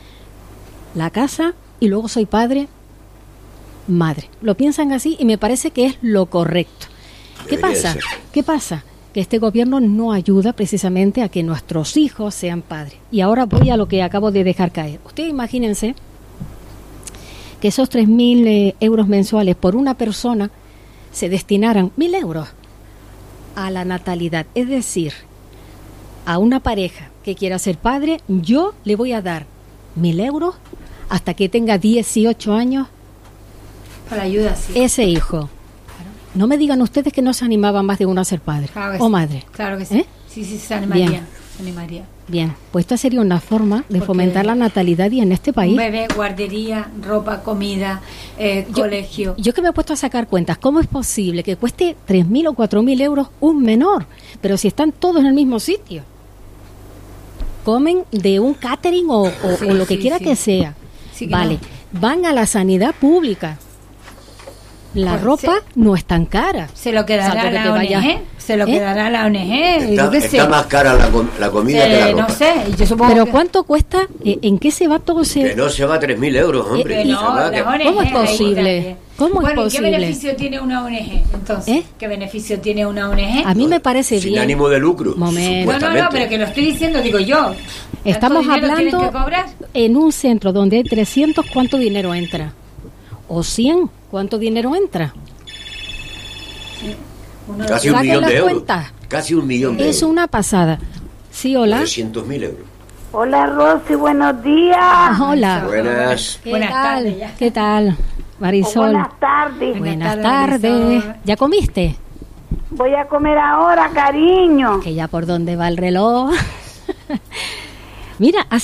la casa y luego soy padre, madre. Lo piensan así y me parece que es lo correcto. ¿Qué Debería pasa? ser. ¿Qué pasa? Que este gobierno no ayuda precisamente a que nuestros hijos sean padres. Y ahora voy a lo que acabo de dejar caer. Ustedes imagínense que esos tres mil eh, euros mensuales por una persona se destinaran mil euros a la natalidad. Es decir, a una pareja que quiera ser padre, yo le voy a dar mil euros hasta que tenga dieciocho años Para ayuda, sí. ese hijo. No me digan ustedes que no se animaban más de uno a ser padre Claro que o sí. madre. Claro que sí. ¿Eh? Sí, sí, se animaría. Bien. Se animaría. Bien, pues esta sería una forma de Porque fomentar la natalidad y en este país. Un bebé, guardería, ropa, comida, eh, Yo- colegio. Yo que me he puesto a sacar cuentas, ¿cómo es posible que cueste tres mil o cuatro mil euros un menor? Pero si están todos en el mismo sitio. Comen de un catering o, o- Sí, o lo que sí, quiera sí. que sea. Sí que Vale, van a la sanidad pública. La Pues ropa no es tan cara. Se lo quedará Salvo que la te vayas- O N G. Se lo ¿Eh? quedará la O N G. Está, yo qué está sé. más cara la, com- la comida que la Eh, ropa. no sé. Yo supongo Pero que- ¿cuánto cuesta? Eh, ¿En qué se va todo ese...? Que no se va a tres mil euros, hombre. Que Se no, va la que- O N G ¿Cómo es ahí posible? también. ¿Cómo es bueno, ¿y posible? qué beneficio tiene una O N G entonces? ¿Eh? ¿Qué beneficio tiene una O N G? A mí me parece Sin bien. ánimo de lucro. Momento. No, no, no, supuestamente. pero que lo estoy diciendo, digo yo. Estamos ¿Tanto dinero hablando tienen que cobrar? en un centro donde hay trescientos, ¿cuánto dinero entra? ¿O cien? ¿Cuánto dinero entra? Uno- Casi un Saquen millón las de euros. cuentas. Casi un millón de Es euros. una pasada. Sí, hola. trescientos mil euros. Hola Rosy, buenos días. Ah, hola. Buenas. ¿Qué Buenas tal? tardes ya. ¿Qué tal, O Marisol? buenas tardes. Buenas Buenas tardes. tardes, Marisol. ¿Ya comiste? Voy a comer ahora, cariño. Que ya por dónde va el reloj. Mira, hace